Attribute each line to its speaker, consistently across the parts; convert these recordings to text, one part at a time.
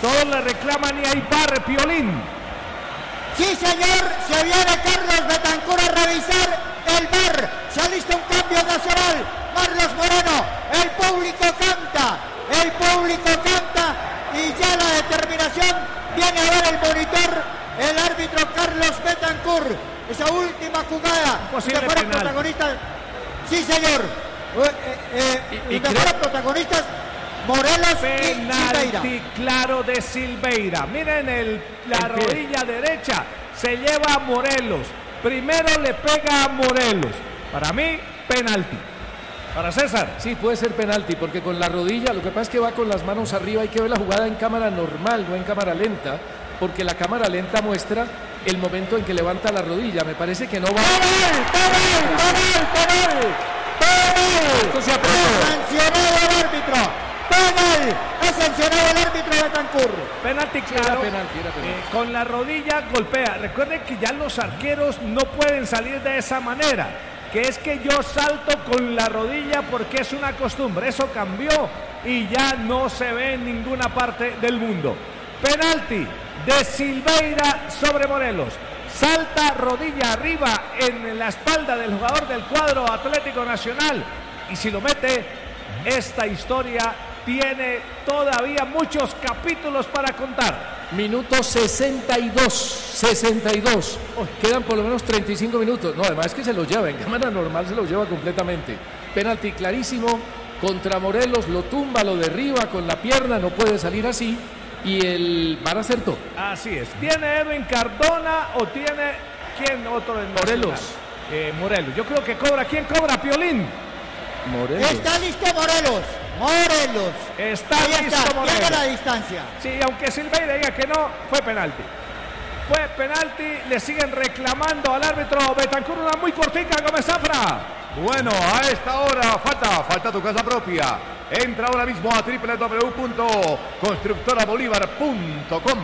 Speaker 1: Todos le reclaman y ahí va Piolín.
Speaker 2: Sí, señor, se viene Carlos Betancur a revisar el VAR. Se alista un cambio nacional. Marlos Moreno, el público canta y ya la determinación viene a ver el monitor, el árbitro Carlos Betancur. Esa última jugada, que fueron protagonistas. Sí, señor. Y que fueron protagonistas Morelos y Silveira.
Speaker 1: Penalti claro de Silveira. Miren la rodilla derecha. Se lleva a Morelos. Primero le pega a Morelos. Para mí, penalti. Para César.
Speaker 3: Sí, puede ser penalti, porque con la rodilla, lo que pasa es que va con las manos arriba, hay que ver la jugada en cámara normal, no en cámara lenta, porque la cámara lenta muestra el momento en que levanta la rodilla. Me parece que no va.
Speaker 2: ¡Penal!
Speaker 3: Esto se apretó.
Speaker 2: Sancionado el árbitro. ¡Penal! Es sancionado el árbitro de Betancur.
Speaker 1: Penalti claro.
Speaker 3: Era penalti.
Speaker 1: Con la rodilla golpea. Recuerden que ya los arqueros no pueden salir de esa manera, que es que yo salto con la rodilla porque es una costumbre. Eso cambió y ya no se ve en ninguna parte del mundo. Penalti de Silveira sobre Morelos. Salta rodilla arriba en la espalda del jugador del cuadro Atlético Nacional. Y si lo mete, esta historia tiene todavía muchos capítulos para contar.
Speaker 3: Minuto 62. Quedan por lo menos 35 minutos. No, además es que se los lleva, en cámara normal se los lleva completamente. Penalti clarísimo contra Morelos, lo tumba, lo derriba con la pierna, no puede salir así. Y el VAR acertó.
Speaker 1: Así es. ¿Tiene Edwin Cardona o tiene quién otro en
Speaker 3: Morelos?
Speaker 1: Morelos. Yo creo que cobra. ¿Quién cobra? Piolín.
Speaker 2: Morelos. Está listo Morelos.
Speaker 1: Está
Speaker 2: ahí
Speaker 1: listo
Speaker 2: está,
Speaker 1: Morelos.
Speaker 2: tiene la distancia.
Speaker 1: Sí, aunque Silveira diga que no, fue penalti. Fue penalti, le siguen reclamando al árbitro Betancur, una muy cortica, Gómez Zafra.
Speaker 4: Bueno, a esta hora falta tu casa propia. Entra ahora mismo a www.constructorabolívar.com.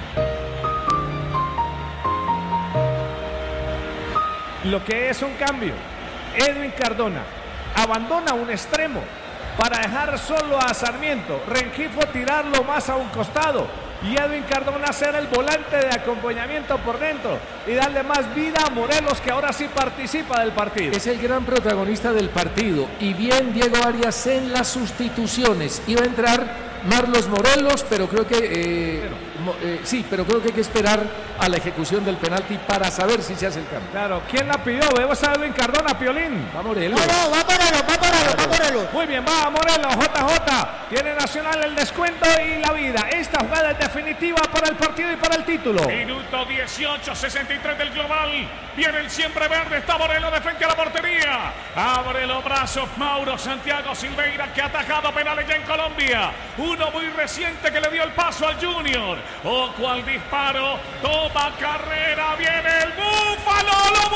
Speaker 1: Lo que es un cambio. Edwin Cardona abandona un extremo para dejar solo a Sarmiento. Rengifo tirarlo más a un costado y Edwin Cardona ser el volante de acompañamiento por dentro y darle más vida a Morelos, que ahora sí participa del partido.
Speaker 3: Es el gran protagonista del partido. Y bien Diego Arias en las sustituciones. Iba a entrar Marlos Morelos, pero creo que pero creo que hay que esperar a la ejecución del penalti para saber si se hace el cambio.
Speaker 1: Claro, ¿quién la pidió? Debemos a Edwin Cardona, Piolín.
Speaker 3: Va Morelos.
Speaker 2: No, va Morelos.
Speaker 1: Muy bien, va Morelos, JJ. Tiene Nacional el descuento y la vida. Esta jugada es definitiva para el partido y para el título.
Speaker 5: Minuto 18, 63 del global. Viene el siempre verde, está Morelos de frente a la portería. Abre los brazos Mauro Santiago Silveira, que ha atajado penales ya en Colombia. Uno muy reciente que le dio el paso al Junior. Ojo al disparo, toma carrera, viene el Búfalo, lo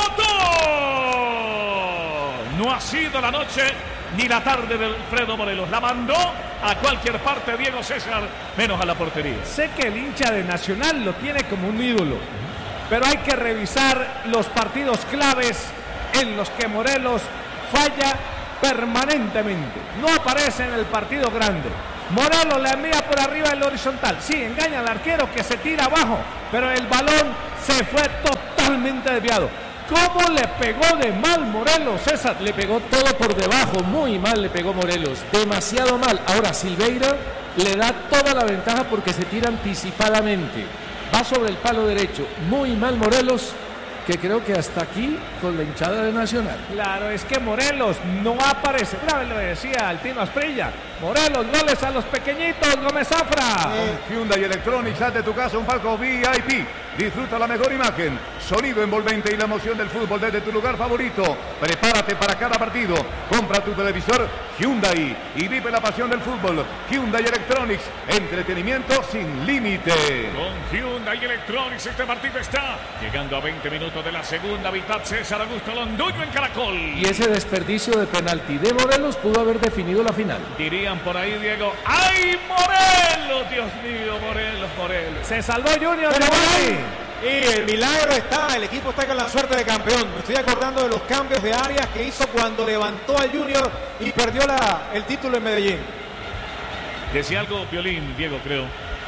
Speaker 5: botó. No ha sido la noche ni la tarde de Alfredo Morelos. La mandó a cualquier parte Diego César, menos a la portería.
Speaker 1: Sé que el hincha de Nacional lo tiene como un ídolo, pero hay que revisar los partidos claves en los que Morelos falla permanentemente. No aparece en el partido grande. Morelos le envía por arriba el horizontal. Sí, engaña al arquero que se tira abajo, pero el balón se fue totalmente desviado. ¿Cómo le pegó de mal Morelos, César?
Speaker 3: Le pegó todo por debajo, muy mal le pegó Morelos, demasiado mal. Ahora Silveira le da toda la ventaja porque se tira anticipadamente. Va sobre el palo derecho, muy mal Morelos, que creo que hasta aquí con la hinchada de Nacional.
Speaker 1: Claro, es que Morelos no aparece. Una vez le decía al Tino Asprilla, Morelos, goles a los pequeñitos, Gómez Zafra.
Speaker 4: Con Hyundai Electronics, haz de tu casa un palco VIP. Disfruta la mejor imagen, sonido envolvente y la emoción del fútbol desde tu lugar favorito. Prepárate para cada partido. Compra tu televisor Hyundai y vive la pasión del fútbol. Hyundai Electronics, entretenimiento sin límite.
Speaker 5: Con Hyundai Electronics este partido está llegando a 20 minutos de la segunda mitad. César Augusto Londoño en Caracol.
Speaker 3: Y ese desperdicio de penalti de Morelos pudo haber definido la final.
Speaker 5: Dirían por ahí, Diego, ¡ay, Morelos! Dios mío, Morelos.
Speaker 1: Se salvó Junior de ahí.
Speaker 6: Y el milagro está, el equipo está con la suerte de campeón. Me estoy acordando de los cambios de Arias que hizo cuando levantó al Junior y perdió el título en Medellín.
Speaker 5: Decía algo Piolín, Diego, creo.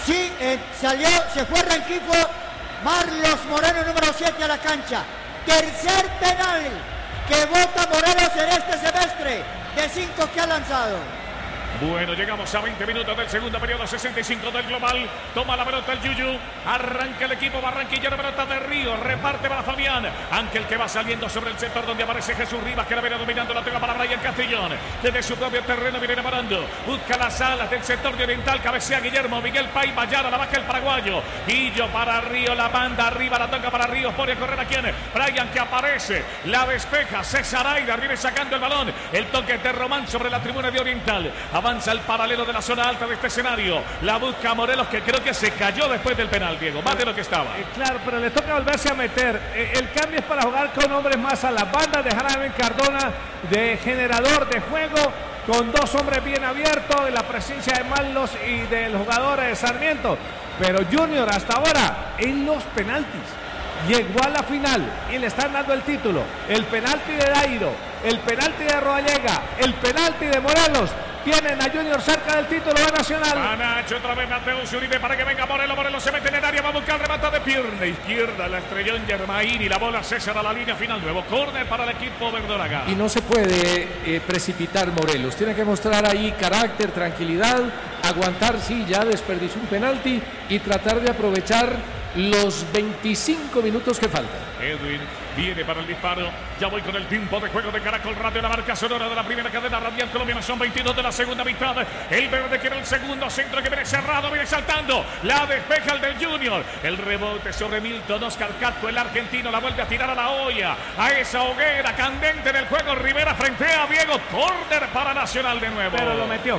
Speaker 2: Sí, salió, se fue Rengifo. Marlos Moreno, número 7 a la cancha. Tercer penal que vota Morelos en este semestre de 5 que ha lanzado.
Speaker 5: Bueno, llegamos a 20 minutos del segundo periodo, 65 del global. Toma la pelota el Yuyu. Arranca el equipo barranquillero, pelota de Río. Reparte para Fabián. Ángel que va saliendo sobre el sector donde aparece Jesús Rivas, que la viene dominando. La tenga para Brian Castellón. Desde su propio terreno viene enamorando. Busca las alas del sector de Oriental. Cabecea Guillermo. Miguel Paiva. Yara, la baja el paraguayo. Guillo para Río. La manda arriba. La toca para Ríos. Pone a correr a quien. Brian que aparece. La despeja. César Aidar viene sacando el balón. El toque de Román sobre la tribuna de Oriental. Avanza el paralelo de la zona alta de este escenario. La busca Morelos, que creo que se cayó después del penal, Diego, más de lo que estaba.
Speaker 1: Claro, pero le toca volverse a meter. El cambio es para jugar con hombres más a la banda, dejar a Ben Cardona de generador de juego, con dos hombres bien abiertos, la presencia de Marlos y del jugador de Sarmiento. Pero Junior hasta ahora en los penaltis llegó a la final y le están dando el título. El penalti de Dairo, el penalti de Rodallega, el penalti de Morelos. Tienen a Junior cerca del título de Nacional.
Speaker 5: Va Nacho, otra vez Mateus Uribe para que venga Morelos. Morelos se mete en el área, va a buscar remata de pierna izquierda. La estrelló en Germain y la bola César a la línea final. Nuevo córner para el equipo verdolaga.
Speaker 3: Y no se puede precipitar Morelos. Tiene que mostrar ahí carácter, tranquilidad, aguantar, sí, ya desperdició un penalti y tratar de aprovechar los 25 minutos que faltan.
Speaker 5: Edwin viene para el disparo. Ya voy con el tiempo de juego de Caracol Radio, la marca sonora de la primera cadena radial colombiana. Son 22 de la segunda mitad. El verde quiere el segundo centro que viene cerrado, viene saltando. La despeja el del Junior. El rebote sobre Milton Oscar Catto, el argentino, la vuelve a tirar a la olla. A esa hoguera candente en el juego. Rivera frente a Diego. Córner para Nacional de nuevo.
Speaker 1: Pero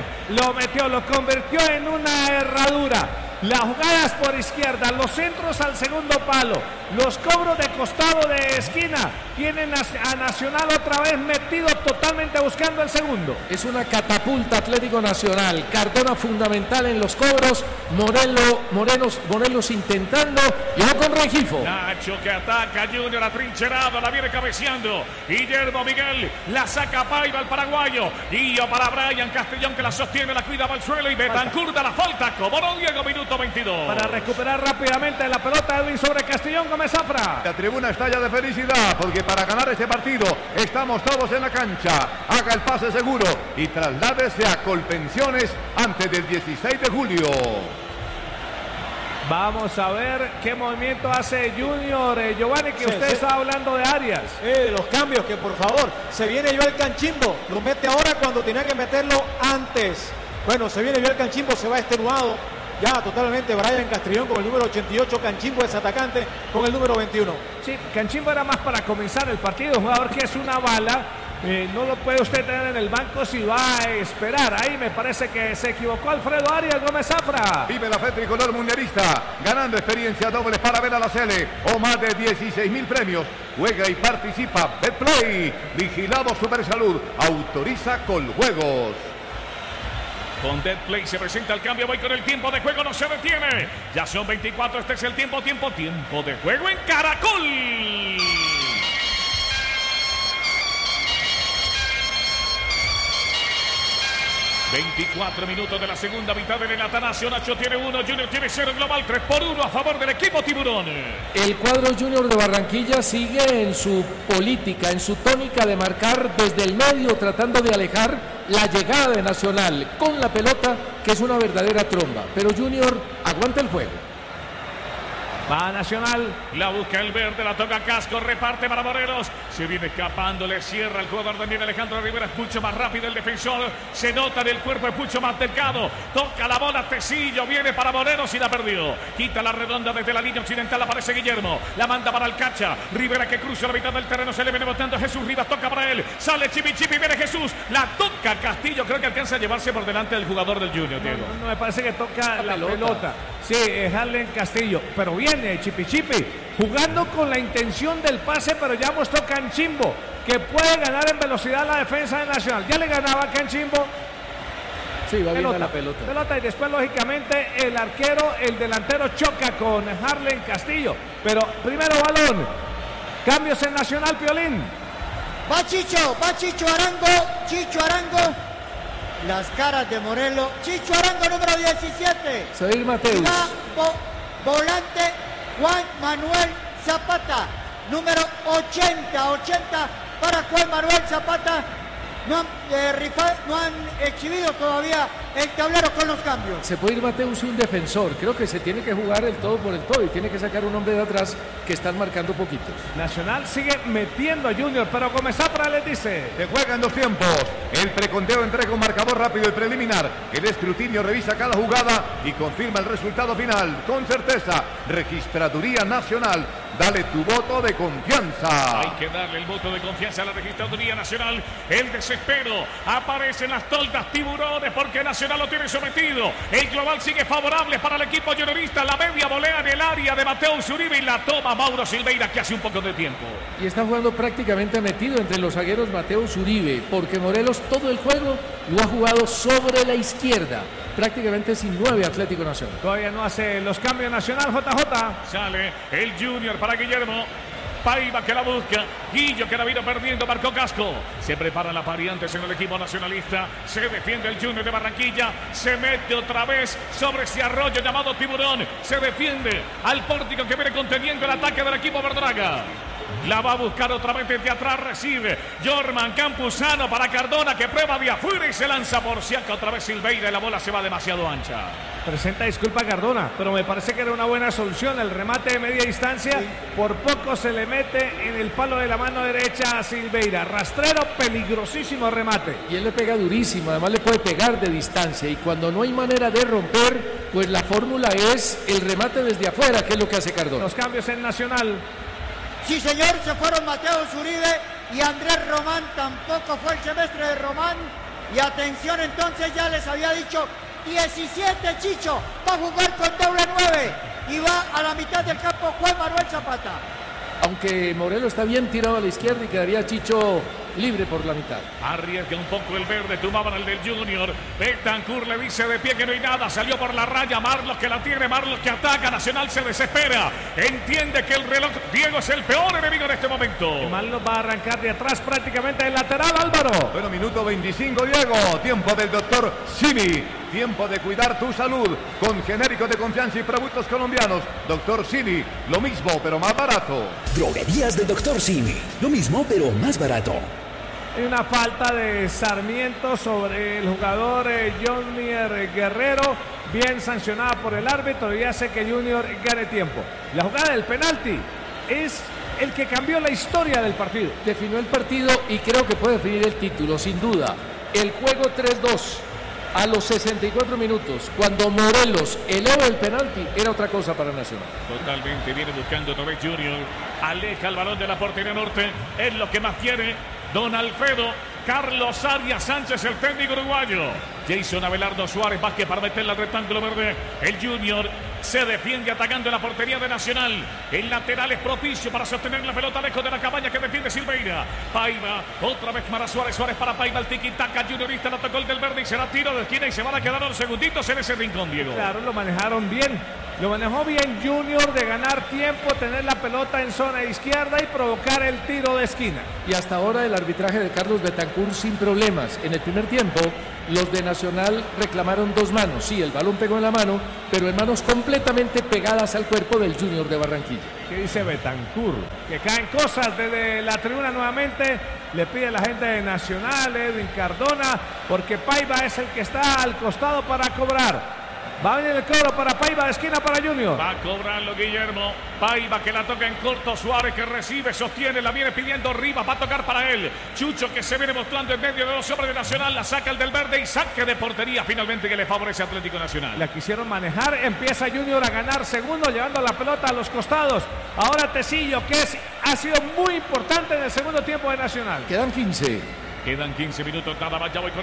Speaker 1: lo convirtió en una herradura. Las jugadas por izquierda, los centros al segundo palo, los cobros de costado de esquina, tienen a Nacional otra vez metido totalmente buscando el segundo.
Speaker 3: Es una catapulta Atlético Nacional. Cardona fundamental en los cobros. Morelos intentando. Y va con Rengifo.
Speaker 5: Nacho que ataca, Junior atrincherado, la viene cabeceando. Guillermo Miguel la saca a Paiva, el paraguayo. Guillo para Brian Castellón que la sostiene, la cuida para el suelo. Y Betancur da la falta. Como no, Diego, minuto 22.
Speaker 1: Para recuperar rápidamente la pelota, Edwin sobre Castellón, Gómez Zafra.
Speaker 4: La tribuna estalla de felicidad porque para ganar este partido estamos todos en la cancha. Haga el pase seguro y trasládese a Colpensiones antes del 16 de julio.
Speaker 1: Vamos a ver qué movimiento hace Junior. Giovanni, que usted está hablando de Arias.
Speaker 6: Los cambios, que por favor, se viene Joel Canchimbo. Lo mete ahora cuando tenía que meterlo antes. Bueno, se viene Joel Canchimbo, se va extenuado. Ya totalmente Brian Castrillón con el número 88, Canchimbo es atacante con el número 21.
Speaker 1: Sí, Canchimbo era más para comenzar el partido, un jugador que es una bala, no lo puede usted tener en el banco si va a esperar. Ahí me parece que se equivocó Alfredo Arias. Gómez Zafra.
Speaker 4: Vive la fe tricolor mundialista, ganando experiencias dobles para ver a la Sele o más de 16.000 premios. Juega y participa. Betplay, vigilado Supersalud, autoriza Coljuegos.
Speaker 5: Con Betplay se presenta el cambio, voy con el tiempo de juego, no se detiene. Ya son 24, este es el tiempo de juego en Caracol. 24 minutos de la segunda mitad en el Atanasio. Nacho tiene 1, Junior tiene 0, global 3-1 a favor del equipo Tiburón.
Speaker 3: El cuadro Junior de Barranquilla sigue en su política, en su tónica de marcar desde el medio, tratando de alejar la llegada de Nacional con la pelota, que es una verdadera tromba. Pero Junior aguanta el juego.
Speaker 1: Va Nacional.
Speaker 5: La busca el verde, la toca Casco, reparte para Morelos. Se viene escapando, le cierra el jugador también Alejandro Rivera. Es mucho más rápido el defensor. Se nota en el cuerpo, es mucho más delgado. Toca la bola Tecillo, viene para Morelos y la perdió. Quita la redonda desde la línea occidental, aparece Guillermo. La manda para Alcacha. Rivera que cruza la mitad del terreno, se le viene botando Jesús Rivas, toca para él. Sale Chipi, viene Jesús. La toca Castillo, creo que alcanza a llevarse por delante del jugador del Junior, Diego.
Speaker 1: No, me parece que toca la pelota. Sí, es Harlen Castillo, pero viene Chipi, jugando con la intención del pase, pero ya mostró Canchimbo que puede ganar en velocidad la defensa de Nacional. Ya le ganaba Canchimbo.
Speaker 3: Sí, va bien a la pelota.
Speaker 1: Y después, lógicamente, el arquero, el delantero choca con Harlen Castillo. Pero primero balón. Cambios en Nacional, Piolín.
Speaker 2: Va Chicho Arango. las caras de Morelos. Chicho Arango, número 17.
Speaker 3: Salir Mateus.
Speaker 2: Volante Juan Manuel Zapata, número 80 para Juan Manuel Zapata. No han exhibido todavía el tablero con los cambios.
Speaker 3: Se puede ir Mateus y un defensor. Creo que se tiene que jugar el todo por el todo y tiene que sacar un hombre de atrás que están marcando poquitos.
Speaker 1: Nacional sigue metiendo a Junior, pero Comezá les dice:
Speaker 4: Se juegan dos tiempos. El preconteo entrega un marcador rápido y preliminar. El escrutinio revisa cada jugada y confirma el resultado final. Con certeza, Registraduría Nacional. Dale tu voto de confianza.
Speaker 5: Hay que darle el voto de confianza a la Registraduría Nacional. El desespero. Aparecen las toldas tiburones porque Nacional lo tiene sometido. El global sigue favorable para el equipo juniorista. La media volea en el área de Mateus Uribe y la toma Mauro Silveira, que hace un poco de tiempo.
Speaker 3: Y está jugando prácticamente metido entre los zagueros Mateus Uribe, porque Morelos todo el juego lo ha jugado sobre la izquierda. Prácticamente sin 9 Atlético Nacional.
Speaker 1: Todavía no hace los cambios Nacional. JJ.
Speaker 5: Sale el Junior para Guillermo. Paiva que la busca, Guillo que la vino perdiendo, marcó Casco. Se preparan las variantes en el equipo nacionalista. Se defiende el Junior de Barranquilla. Se mete otra vez sobre ese arroyo llamado Tiburón. Se defiende al pórtico que viene conteniendo el ataque del equipo Verdraga. La va a buscar otra vez desde atrás, recibe Jorman Campuzano para Cardona, que prueba de afuera y se lanza por Siaca otra vez Silveira y la bola se va demasiado ancha.
Speaker 1: Presenta disculpa Cardona, pero me parece que era una buena solución el remate de media distancia. Por poco se le mete en el palo de la mano derecha a Silveira. Rastrero, peligrosísimo remate.
Speaker 3: Y él le pega durísimo, además le puede pegar de distancia. Y cuando no hay manera de romper, pues la fórmula es el remate desde afuera, que es lo que hace Cardona.
Speaker 1: Los cambios en Nacional.
Speaker 2: Sí, señor, se fueron Mateus Uribe y Andrés Román. Tampoco fue el semestre de Román. Y atención, entonces ya les había dicho 17 Chicho. Va a jugar con doble 9 y va a la mitad del campo Juan Manuel Zapata.
Speaker 3: Aunque Morelos está bien tirado a la izquierda y quedaría Chicho libre por la mitad.
Speaker 5: Arriesga un poco el verde, tumbaban al del Junior. Betancur le dice de pie que no hay nada, salió por la raya. Marlos que la tiene, Marlos que ataca. Nacional se desespera, entiende que el reloj Diego es el peor enemigo en este momento.
Speaker 1: Y Marlos va a arrancar de atrás prácticamente el lateral, Álvaro.
Speaker 4: Bueno, minuto 25, Diego. Tiempo del doctor Simi. Tiempo de cuidar tu salud con genéricos de confianza y productos colombianos. Doctor Simi, lo mismo pero más barato.
Speaker 7: Droguerías del Doctor Simi, lo mismo pero más barato.
Speaker 1: Hay una falta de Sarmiento sobre el jugador Jonier Guerrero, bien sancionada por el árbitro y hace que Junior gane tiempo. La jugada del penalti es el que cambió la historia del partido.
Speaker 3: Definió el partido y creo que puede definir el título, sin duda. El juego 3-2 a los 64 minutos, cuando Morelos eleva el penalti, era otra cosa para Nacional.
Speaker 5: Totalmente, viene buscando otra vez Junior, aleja el balón de la portería norte, es lo que más quiere Don Alfredo. Carlos Arias Sánchez, el técnico uruguayo. Jason Abelardo Suárez Vázquez para meterla al rectángulo verde. El Junior se defiende atacando en la portería de Nacional. El lateral es propicio para sostener la pelota lejos de la cabaña que defiende Silveira. Paiva, otra vez para Suárez. Suárez para Paiva, el tiki-taka juniorista. La tocó el del verde y será tiro de esquina y se van a quedar unos segunditos en ese rincón, Diego.
Speaker 1: Claro, lo manejaron bien. Lo manejó bien Junior de ganar tiempo, tener la pelota en zona izquierda y provocar el tiro de esquina.
Speaker 3: Y hasta ahora el arbitraje de Carlos Betancur sin problemas. En el primer tiempo, los de Nacional reclamaron 2 manos. Sí, el balón pegó en la mano, pero en manos completamente pegadas al cuerpo del Junior de Barranquilla.
Speaker 1: ¿Qué dice Betancur? Que caen cosas desde la tribuna nuevamente. Le pide a la gente de Nacional, Edwin Cardona, porque Paiva es el que está al costado para cobrar. Va a venir el cobro para Paiva, de esquina para Junior.
Speaker 5: Va a cobrarlo Guillermo. Paiva que la toca en corto. Suárez que recibe, sostiene, la viene pidiendo Rivas. Va a tocar para él. Chucho que se viene mostrando en medio de los hombres de Nacional. La saca el del verde y saque de portería finalmente que le favorece a Atlético Nacional.
Speaker 1: La quisieron manejar. Empieza Junior a ganar segundo, llevando la pelota a los costados. Ahora Tecillo, que ha sido muy importante en el segundo tiempo de Nacional.
Speaker 3: Quedan 15.
Speaker 5: Quedan 15 minutos, nada más, ya voy con